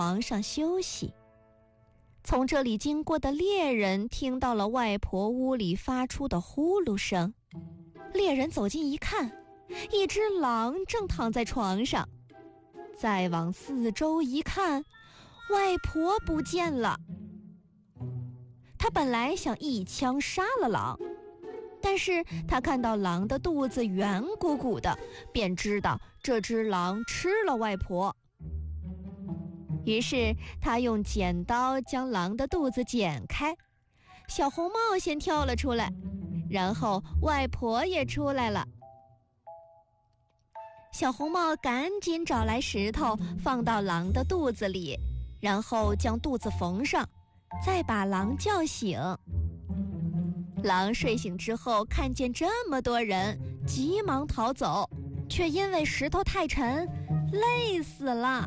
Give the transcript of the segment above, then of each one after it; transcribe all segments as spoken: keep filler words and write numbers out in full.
床上休息。从这里经过的猎人听到了外婆屋里发出的呼噜声，猎人走近一看，一只狼正躺在床上。再往四周一看，外婆不见了。他本来想一枪杀了狼，但是他看到狼的肚子圆鼓鼓的，便知道这只狼吃了外婆。于是他用剪刀将狼的肚子剪开，小红帽先跳了出来，然后外婆也出来了。小红帽赶紧找来石头放到狼的肚子里，然后将肚子缝上，再把狼叫醒。狼睡醒之后看见这么多人，急忙逃走，却因为石头太沉，累死了。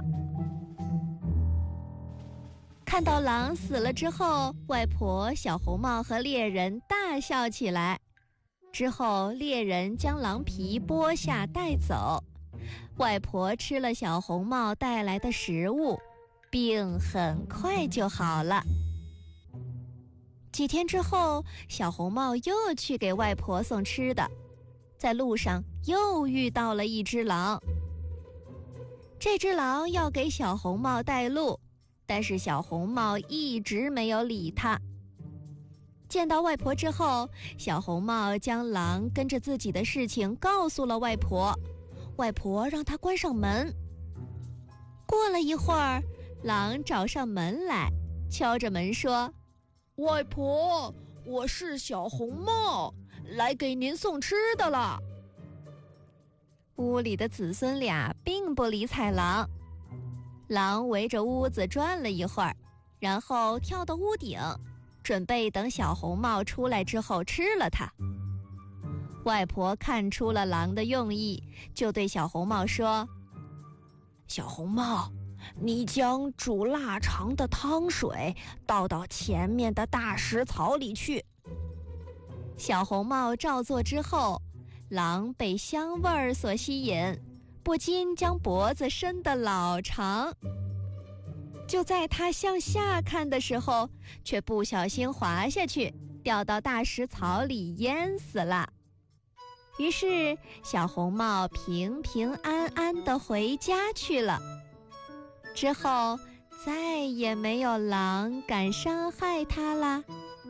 看到狼死了之后，外婆、小红帽和猎人大笑起来。之后猎人将狼皮剥下带走，外婆吃了小红帽带来的食物，病很快就好了。几天之后，小红帽又去给外婆送吃的，在路上又遇到了一只狼。这只狼要给小红帽带路，但是小红帽一直没有理他。见到外婆之后，小红帽将狼跟着自己的事情告诉了外婆，外婆让他关上门。过了一会儿，狼找上门来，敲着门说：外婆，我是小红帽，来给您送吃的了。屋里的子孙俩并不理睬狼，狼围着屋子转了一会儿，然后跳到屋顶，准备等小红帽出来之后吃了它。外婆看出了狼的用意，就对小红帽说：小红帽，你将煮腊肠的汤水倒到前面的大石槽里去。小红帽照做之后，狼被香味儿所吸引，不禁将脖子伸得老长。就在他向下看的时候，却不小心滑下去，掉到大石槽里淹死了。于是小红帽平平安安地回家去了。之后再也没有狼敢伤害它啦。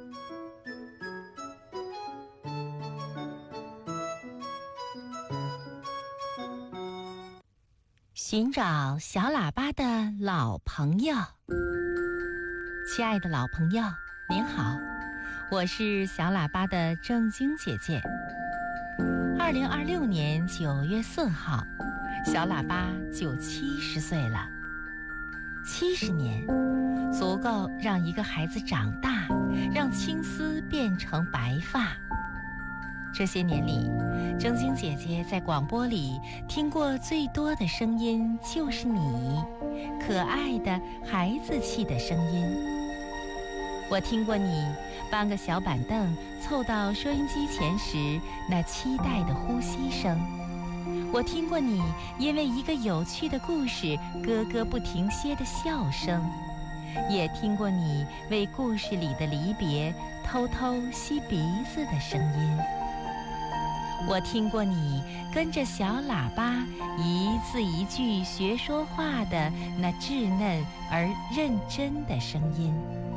寻找小喇叭的老朋友。亲爱的老朋友，您好，我是小喇叭的正晶姐姐。二零二六年九月四号，小喇叭就七十岁了。七十年，足够让一个孩子长大，让青丝变成白发。这些年里，正晶姐姐在广播里听过最多的声音就是你，可爱的孩子气的声音。我听过你搬个小板凳凑到收音机前时那期待的呼吸声，我听过你因为一个有趣的故事咯咯不停歇的笑声，也听过你为故事里的离别偷偷吸鼻子的声音。我听过你跟着小喇叭一字一句学说话的那稚嫩而认真的声音。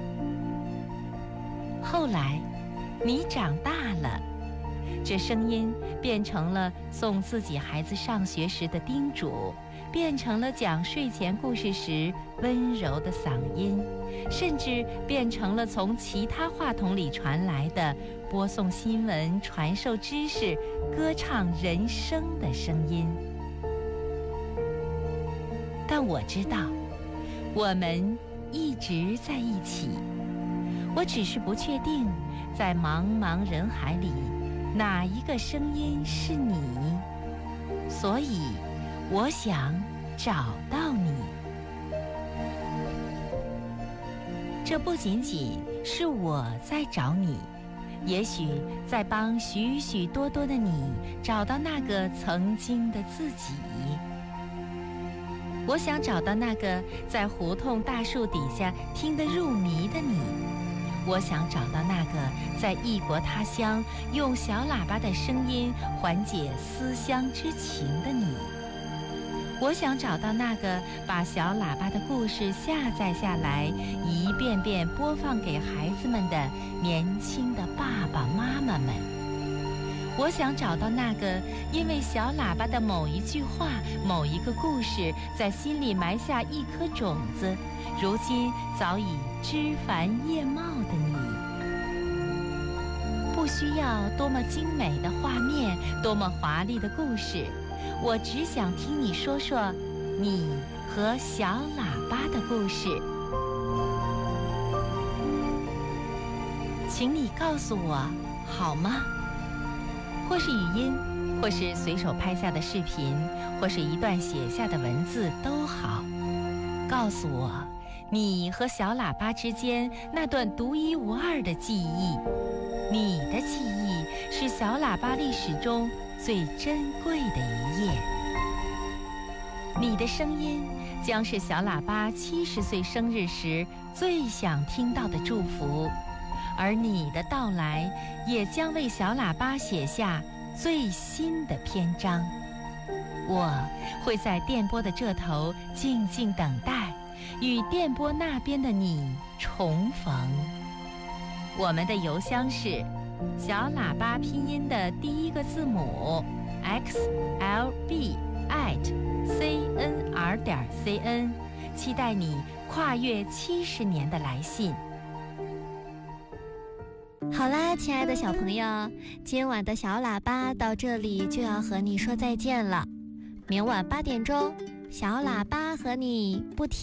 后来你长大了，这声音变成了送自己孩子上学时的叮嘱，变成了讲睡前故事时温柔的嗓音，甚至变成了从其他话筒里传来的播送新闻、传授知识、歌唱人生的声音。但我知道，我们一直在一起，我只是不确定，在茫茫人海里，哪一个声音是你，所以我想找到你。这不仅仅是我在找你，也许在帮许许多多的你找到那个曾经的自己。 我想找到那个在胡同大树底下听得入迷的你。我想找到那个在异国他乡用小喇叭的声音缓解思乡之情的你。我想找到那个把小喇叭的故事下载下来，一遍遍播放给孩子们的年轻的爸爸妈妈们。我想找到那个因为小喇叭的某一句话、某一个故事，在心里埋下一颗种子，如今早已枝繁叶茂的你。不需要多么精美的画面，多么华丽的故事，我只想听你说说你和小喇叭的故事。请你告诉我好吗？或是语音，或是随手拍下的视频，或是一段写下的文字都好。告诉我你和小喇叭之间那段独一无二的记忆。你的记忆是小喇叭历史中最珍贵的一页。你的声音将是小喇叭七十岁生日时最想听到的祝福，而你的到来也将为小喇叭写下最新的篇章。我会在电波的这头静静等待，与电波那边的你重逢。我们的邮箱是小喇叭拼音的第一个字母 x l b at c n r 点 c n， 期待你跨越七十年的来信。 好啦，亲爱的小朋友，今晚的小喇叭到这里就要和你说再见了。明晚八点钟，小喇叭和你不停